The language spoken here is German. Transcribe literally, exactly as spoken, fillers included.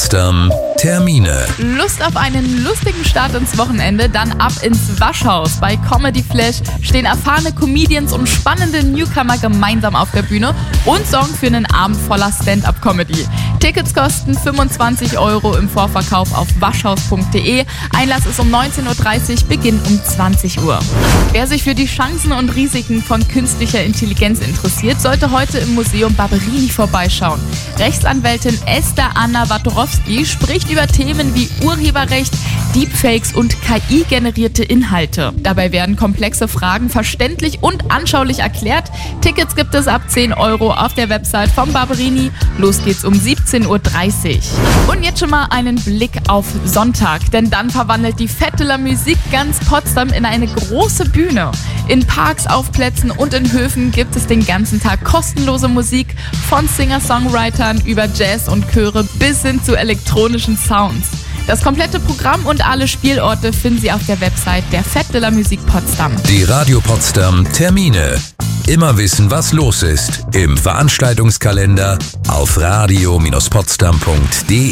Potsdam Termine. Lust auf einen lustigen Start ins Wochenende? Dann ab ins Waschhaus. Bei Comedy Flash stehen erfahrene Comedians und spannende Newcomer gemeinsam auf der Bühne und sorgen für einen Abend voller Stand-up-Comedy. Tickets kosten fünfundzwanzig Euro im Vorverkauf auf waschhaus punkt de. Einlass ist um neunzehn Uhr dreißig, Beginn um zwanzig Uhr. Wer sich für die Chancen und Risiken von künstlicher Intelligenz interessiert, sollte heute im Museum Barberini vorbeischauen. Rechtsanwältin Esther Anna Watorowski spricht über Themen wie Urheberrecht, Deepfakes und K I-generierte Inhalte. Dabei werden komplexe Fragen verständlich und anschaulich erklärt. Tickets gibt es ab zehn Euro auf der Website vom Barberini. Los geht's um siebzehn Uhr dreißig. Und jetzt schon mal einen Blick auf Sonntag, denn dann verwandelt die Fête de la Musique ganz Potsdam in eine große Bühne. In Parks, auf Plätzen und in Höfen gibt es den ganzen Tag kostenlose Musik von Singer-Songwritern über Jazz und Chöre bis hin zu elektronischen Sounds. Das komplette Programm und alle Spielorte finden Sie auf der Website der Fête de la Musique Potsdam. Die Radio Potsdam Termine. Immer wissen, was los ist. Im Veranstaltungskalender auf radio Bindestrich potsdam punkt de.